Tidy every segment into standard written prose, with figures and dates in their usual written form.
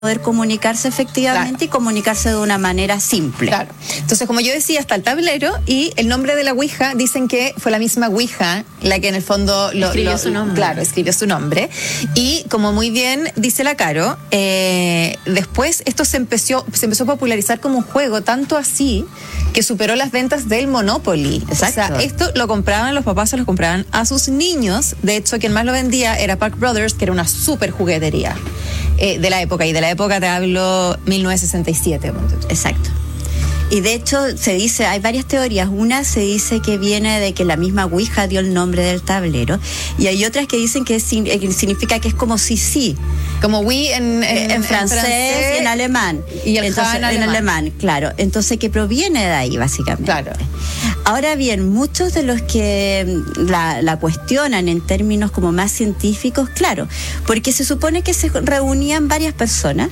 poder comunicarse efectivamente y comunicarse de una manera simple. Claro. Entonces, como yo decía, está el tablero y el nombre de la Ouija, dicen que fue la misma Ouija la que en el fondo escribió su nombre. Claro, escribió su nombre. Y como muy bien dice la Caro, después esto se empezó a popularizar como un juego, tanto así que superó las ventas del Monopoly. Exacto. O sea, esto lo compraban, los papás se lo compraban a sus niños. De hecho, quien más lo vendía era Park Brothers, que era una súper juguetería de la época. Y de la época te hablo 1967. Exacto. Y de hecho se dice, hay varias teorías. Una se dice que viene de que la misma Ouija dio el nombre del tablero, y hay otras que dicen que significa que es como sí. Como oui en francés y en alemán. Y el entonces, en alemán, claro. Entonces que proviene de ahí, básicamente. Claro. Ahora bien, muchos de los que la cuestionan en términos como más científicos, claro, porque se supone que se reunían varias personas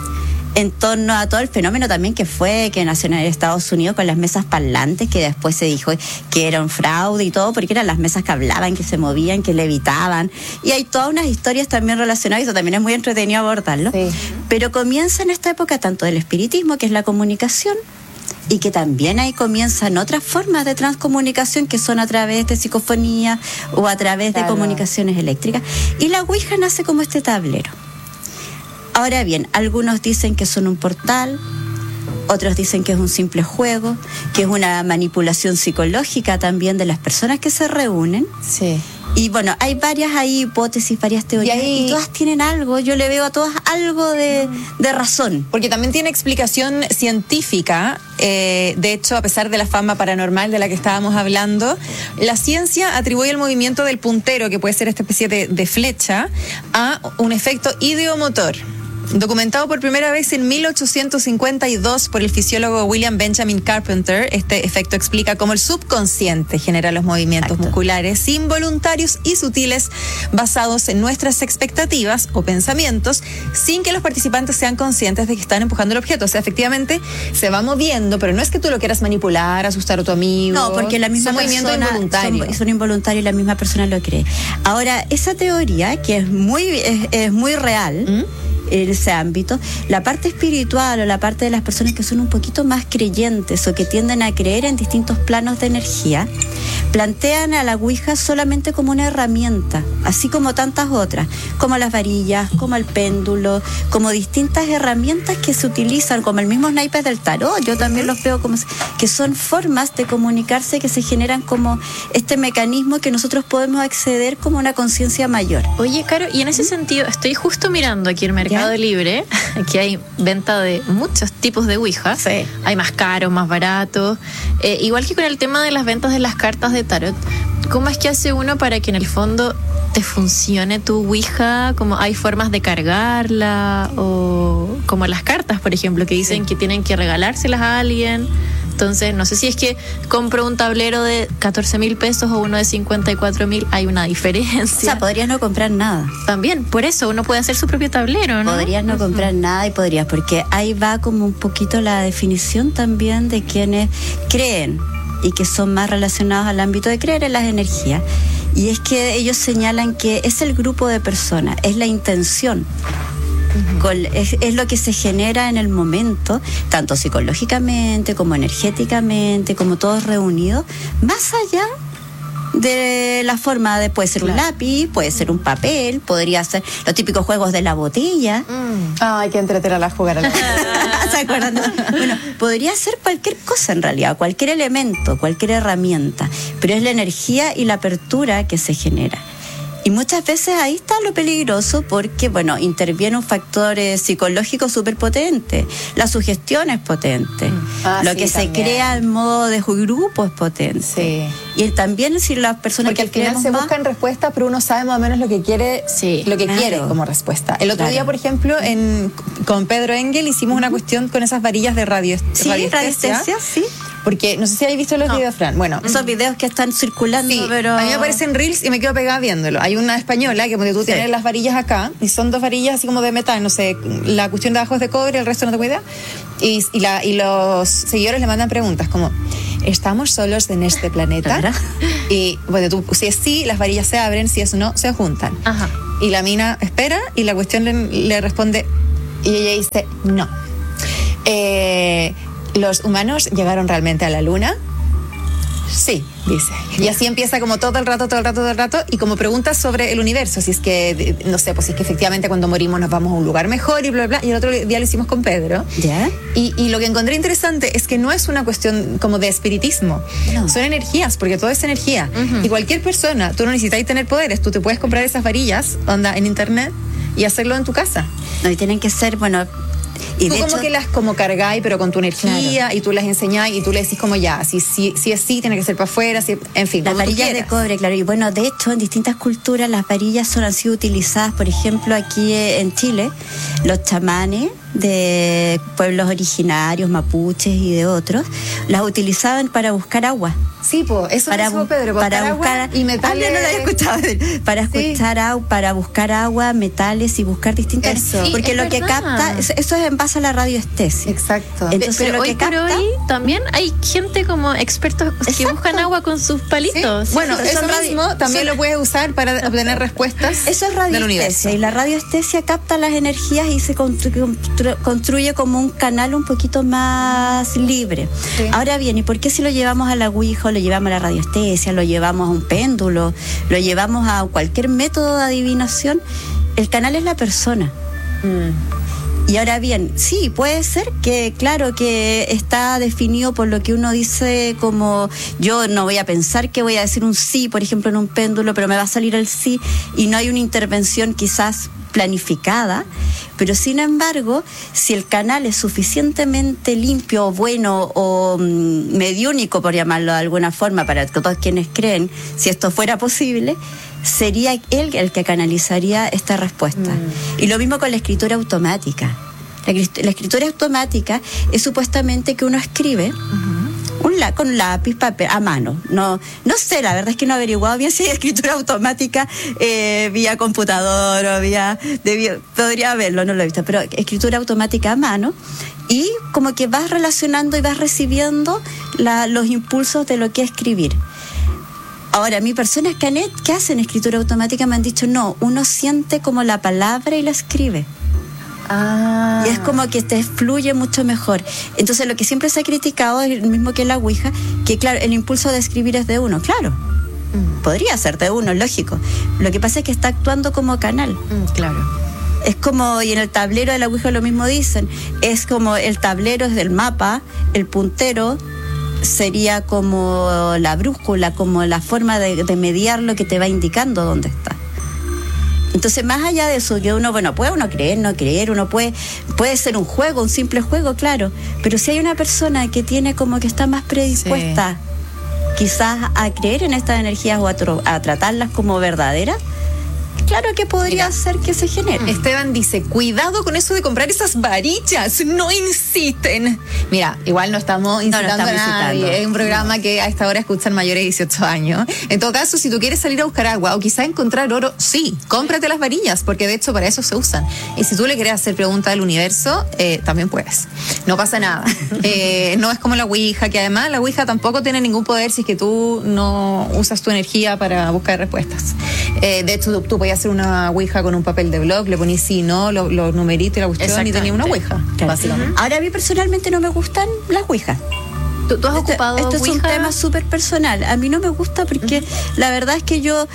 en torno a todo el fenómeno también que nació en Estados Unidos con las mesas parlantes, que después se dijo que era un fraude y todo, porque eran las mesas que hablaban, que se movían, que levitaban, y hay todas unas historias también relacionadas, y eso también es muy entretenido abordarlo. Sí. Pero comienza en esta época tanto del espiritismo, que es la comunicación, y que también ahí comienzan otras formas de transcomunicación, que son a través de psicofonía o a través de comunicaciones eléctricas, y la Ouija nace como este tablero. Ahora bien, algunos dicen que son un portal, otros dicen que es un simple juego, que es una manipulación psicológica también de las personas que se reúnen. Sí. Y bueno, hay varias hipótesis, varias teorías, y todas tienen algo, yo le veo a todas algo de razón. Porque también tiene explicación científica. De hecho, a pesar de la fama paranormal de la que estábamos hablando, la ciencia atribuye el movimiento del puntero, que puede ser esta especie de flecha, a un efecto ideomotor, documentado por primera vez en 1852 por el fisiólogo William Benjamin Carpenter. Este efecto explica cómo el subconsciente genera los movimientos musculares involuntarios y sutiles basados en nuestras expectativas o pensamientos, sin que los participantes sean conscientes de que están empujando el objeto. O sea, efectivamente se va moviendo, pero no es que tú lo quieras manipular, asustar a tu amigo. No, porque la misma movimiento involuntario. Son involuntarios y la misma persona lo cree. Ahora, esa teoría, que es muy real, en ese ámbito, la parte espiritual o la parte de las personas que son un poquito más creyentes o que tienden a creer en distintos planos de energía, plantean a la Ouija solamente como una herramienta, así como tantas otras, como las varillas, como el péndulo, como distintas herramientas que se utilizan, como el mismo naipes del tarot. Yo también los veo como que son formas de comunicarse que se generan como este mecanismo que nosotros podemos acceder como una conciencia mayor. Oye, Caro, y en ese sentido, estoy justo mirando aquí el Mercado Libre, que hay venta de muchos tipos de Ouija. Sí. Hay más caros, más baratos. Igual que con el tema de las ventas de las cartas de tarot, ¿cómo es que hace uno para que en el fondo te funcione tu Ouija? Como hay formas de cargarla, o como las cartas, por ejemplo, que dicen que tienen que regalárselas a alguien. Entonces, no sé si es que compro un tablero de 14,000 pesos o uno de 54,000, hay una diferencia. O sea, podrías no comprar nada. También, por eso uno puede hacer su propio tablero, ¿no? Podrías no comprar nada y podrías, porque ahí va como un poquito la definición también de quienes creen y que son más relacionados al ámbito de creer en las energías. Y es que ellos señalan que es el grupo de personas, es la intención. Es lo que se genera en el momento, tanto psicológicamente como energéticamente, como todos reunidos, más allá de la forma de, puede ser un lápiz, puede ser un papel, podría ser los típicos juegos de la botella. Ay, qué entretener a jugar a la ¿Se acuerdan? Bueno, podría ser cualquier cosa en realidad, cualquier elemento, cualquier herramienta, pero es la energía y la apertura que se genera. Y muchas veces ahí está lo peligroso, porque, bueno, interviene un factor psicológico súper potente. La sugestión es potente. Lo que se crea en modo de grupo es potente. Sí. Y también si las personas porque al final se buscan respuestas, pero uno sabe más o menos lo que quiere, quiere como respuesta. El otro día, por ejemplo, con Pedro Engel hicimos una cuestión con esas varillas de radiestesia. Sí. Porque no sé si habéis visto los videos, Fran. Bueno, esos videos que están circulando, pero a mí me aparecen reels y me quedo pegada viéndolo. Hay una española que tú tienes las varillas acá y son dos varillas así como de metal, no sé, la cuestión de abajo es de cobre, el resto no tengo idea. Y los seguidores le mandan preguntas como: ¿estamos solos en este planeta? Y bueno, si es sí, las varillas se abren, si es no, se juntan. Ajá. Y la mina espera y la cuestión le responde: Y ella dice, no. ¿Los humanos llegaron realmente a la luna? Sí, dice. Y así empieza como todo el rato, y como preguntas sobre el universo, si es que, no sé, pues si es que efectivamente cuando morimos nos vamos a un lugar mejor y bla, bla, y el otro día lo hicimos con Pedro. ¿Ya? Y lo que encontré interesante es que no es una cuestión como de espiritismo, son energías, porque todo es energía. Y cualquier persona, tú no necesitas tener poderes, tú te puedes comprar esas varillas, onda, en internet, y hacerlo en tu casa. No, y tienen que ser, bueno... Y tú de como hecho, que las como cargáis, pero con tu energía, claro. y tú las enseñáis y tú le decís como ya, si es sí, tiene que ser para afuera, en fin. Las varillas de cobre, claro. Y bueno, de hecho, en distintas culturas las varillas han sido utilizadas, por ejemplo, aquí en Chile, los chamanes de pueblos originarios, mapuches y de otros, las utilizaban para buscar agua. Sí, pues, eso para mismo, Pedro, para buscar y metales. No lo había escuchado. Para buscar agua, metales y buscar distintas. Eso. Sí, porque lo que capta, eso es en base a la radiestesia. Exacto. Entonces, pero lo hoy que por capta, hoy también hay gente como expertos que Exacto. buscan agua con sus palitos. Sí. Bueno, Sí, eso son mismo también lo puedes usar para obtener respuestas eso es del universo. radiestesia. Y la radiestesia capta las energías y se construye como un canal un poquito más libre. Sí. Ahora bien, ¿y por qué si lo llevamos a la Ouija, lo llevamos a la radiestesia, lo llevamos a un péndulo, lo llevamos a cualquier método de adivinación? El canal es la persona. Y ahora bien, sí, puede ser que, claro, que está definido por lo que uno dice, como yo no voy a pensar que voy a decir un sí, por ejemplo, en un péndulo, pero me va a salir el sí y no hay una intervención quizás planificada, pero sin embargo, si el canal es suficientemente limpio o bueno o mediúnico, por llamarlo de alguna forma, para todos quienes creen, si esto fuera posible, sería él el que canalizaría esta respuesta. Y lo mismo con la escritura automática. La escritura automática es supuestamente que uno escribe con lápiz, papel, a mano. No sé, la verdad es que no he averiguado bien si hay escritura automática vía computador o podría haberlo, no lo he visto, pero escritura automática a mano, y como que vas relacionando y vas recibiendo los impulsos de lo que es escribir. Ahora, a mí personas que hacen escritura automática me han dicho, no, uno siente como la palabra y la escribe. Y es como que te fluye mucho mejor. Entonces, lo que siempre se ha criticado es el mismo que la Ouija, que claro, el impulso de escribir es de uno, claro. Podría ser de uno, lógico. Lo que pasa es que está actuando como canal. Claro. Es como, y en el tablero de la Ouija lo mismo dicen, es como el tablero es del mapa, el puntero sería como la brújula, como la forma de mediar lo que te va indicando dónde está. Entonces, más allá de eso, que uno, puede uno creer, no creer, uno puede ser un juego, un simple juego, claro, pero si hay una persona que tiene como que está más predispuesta quizás a creer en estas energías o a tratarlas como verdaderas, claro que podría ser que se genere. Esteban dice, cuidado con eso de comprar esas varillas, no inciten. Mira, igual no estamos incitando a nadie, es un programa que a esta hora escuchan mayores de 18 años. En todo caso, si tú quieres salir a buscar agua o quizás encontrar oro, sí, cómprate las varillas, porque de hecho para eso se usan. Y si tú le quieres hacer preguntas al universo, también puedes. No pasa nada. No es como la Ouija, que además la Ouija tampoco tiene ningún poder si es que tú no usas tu energía para buscar respuestas. De hecho, tú podías hacer una Ouija con un papel de blog, le ponís sí, no, los numeritos y la cuestión, y tenía una Ouija, básicamente. Ahora, a mí personalmente no me gustan las Ouijas. ¿Tú has ocupado Esto es un Ouija? tema súper personal. A mí no me gusta porque la verdad es que yo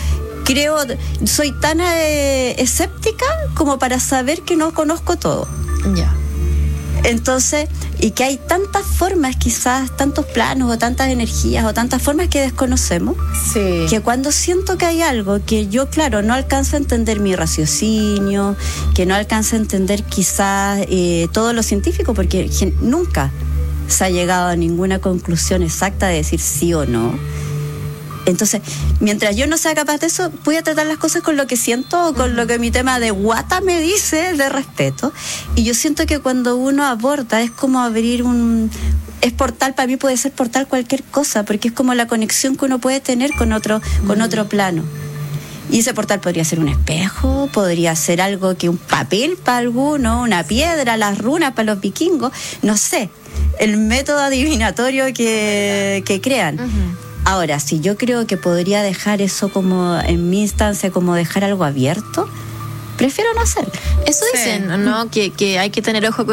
soy tan escéptica como para saber que no conozco todo. Ya. Entonces, y que hay tantas formas, quizás, tantos planos o tantas energías o tantas formas que desconocemos, Sí. que cuando siento que hay algo que yo, claro, no alcanzo a entender mi raciocinio, que no alcanzo a entender quizás todo lo científico, porque nunca se ha llegado a ninguna conclusión exacta de decir sí o no. Entonces, mientras yo no sea capaz de eso, voy a tratar las cosas con lo que siento o con lo que mi tema de guata me dice, de respeto. Y yo siento que cuando uno aborda es como abrir es portal, para mí puede ser portal cualquier cosa, porque es como la conexión que uno puede tener con otro plano. Y ese portal podría ser un espejo, podría ser algo que un papel para alguno, una piedra, las runas para los vikingos, no sé, el método adivinatorio que crean. Ahora, si yo creo que podría dejar eso como en mi instancia, como dejar algo abierto, prefiero no hacerlo. Eso Sí. dicen, ¿no? Que hay que tener ojo con